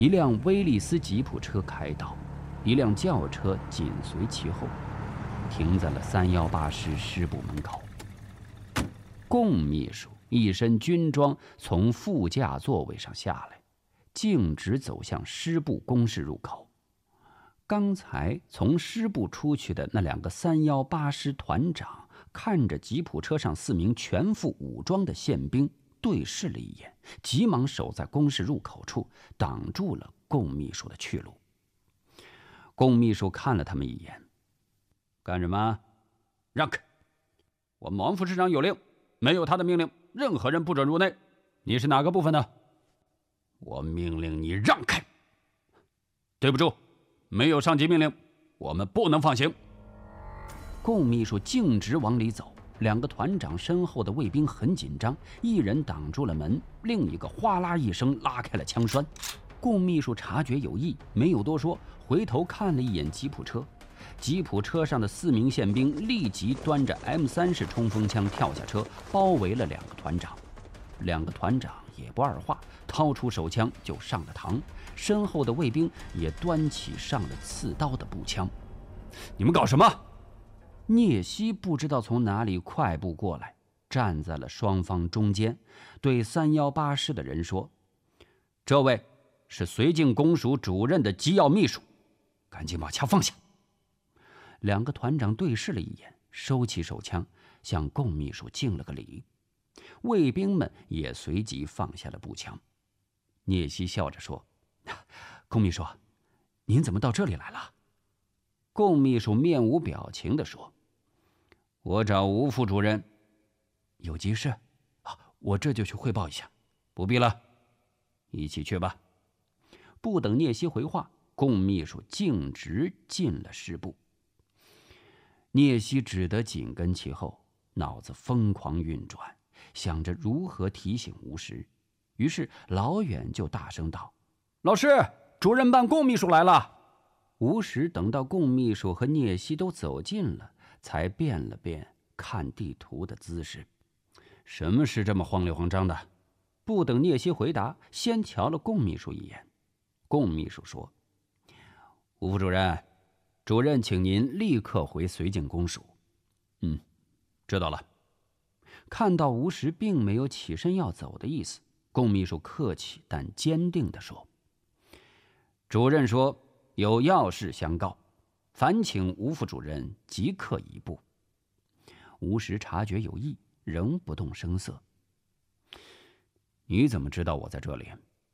一辆威利斯吉普车开道，一辆轿车紧随其后，停在了318师师部门口。龚秘书一身军装从副驾座位上下来，径直走向师部公事入口。刚才从师部出去的那2个318师团长看着吉普车上4名全副武装的宪兵，对视了一眼，急忙守在公事入口处，挡住了龚秘书的去路。龚秘书看了他们一眼：“干什么？让开！我们王副师长有令，没有他的命令，任何人不准入内。你是哪个部分的？我命令你让开！对不住，没有上级命令，我们不能放行。”龚秘书径直往里走，2个团长身后的卫兵很紧张，一人挡住了门，另一个哗啦一声拉开了枪栓。龚秘书察觉有异，没有多说，回头看了一眼吉普车。吉普车上的4名宪兵立即端着 M3式冲锋枪跳下车，包围了2个团长。2个团长也不二话，掏出手枪就上了膛，身后的卫兵也端起上了刺刀的步枪。你们搞什么？聂西不知道从哪里快步过来，站在了双方中间，对318师的人说：“这位是绥靖公署主任的机要秘书，赶紧把枪放下。”2个团长对视了一眼，收起手枪，向龚秘书敬了个礼。卫兵们也随即放下了步枪。聂西笑着说：“龚秘书，您怎么到这里来了？”龚秘书面无表情地说：“我找吴副主任。”有急事？我这就去汇报一下。不必了，一起去吧。不等聂西回话，龚秘书径直进了师部。聂西只得紧跟其后，脑子疯狂运转，想着如何提醒吴石，于是老远就大声道：“老师，主任办龚秘书来了。”吴石等到龚秘书和聂西都走近了，才变了变看地图的姿势。什么事这么慌里慌张的？不等聂西回答，先瞧了龚秘书一眼。龚秘书说：“吴副主任，主任请您立刻回绥靖公署。”知道了。看到吴石并没有起身要走的意思，龚秘书客气但坚定地说：“主任说有要事相告，烦请吴副主任即刻移步。”吴石察觉有异，仍不动声色。“你怎么知道我在这里？”“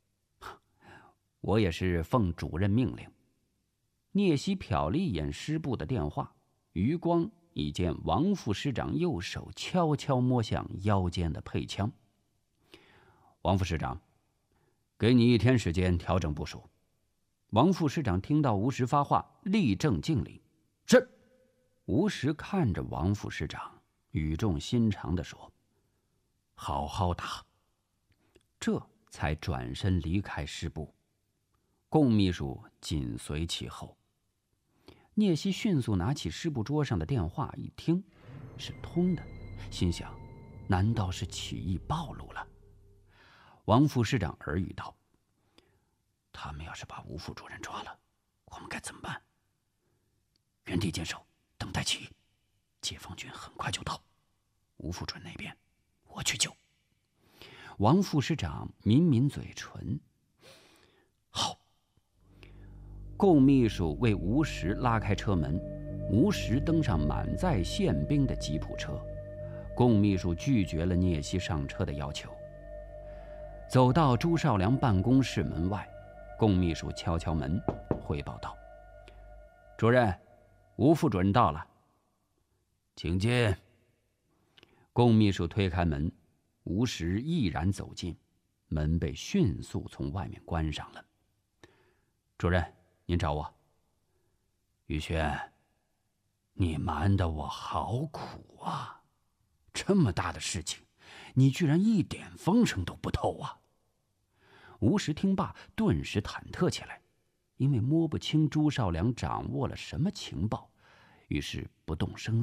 我也是奉主任命令。”聂西瞟了一眼师部的电话，余光已见王副师长右手悄悄摸向腰间的配枪。“王副师长，给你1天时间调整部署。”王副师长听到吴石发话，立正敬礼。“是。”吴石看着王副师长，语重心长地说：“好好打。”这才转身离开师部。龚秘书紧随其后。聂西迅速拿起师部桌上的电话一听，是通的，心想：难道是起义暴露了？王副师长耳语道：“他们要是把吴副主任抓了，我们该怎么办？”“原地坚守，等待起义。解放军很快就到。吴副主任那边，我去救。”王副师长抿抿嘴唇。好。龚秘书为吴石拉开车门，吴石登上满载宪兵的吉普车。龚秘书拒绝了聂西上车的要求。走到朱绍良办公室门外，龚秘书敲敲门，汇报道：“主任，吴副主任到了。”“请进。”龚秘书推开门，吴石毅然走进，门被迅速从外面关上了。“主任，您找我。”“宇轩，你瞒得我好苦啊！这么大的事情，你居然一点风声都不透啊！”吴石听罢，顿时忐忑起来，因为摸不清朱绍良掌握了什么情报，于是不动声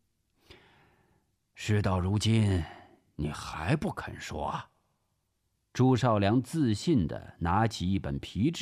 色。“事到如今，你还不肯说啊？” 朱绍良自信地拿起一本皮质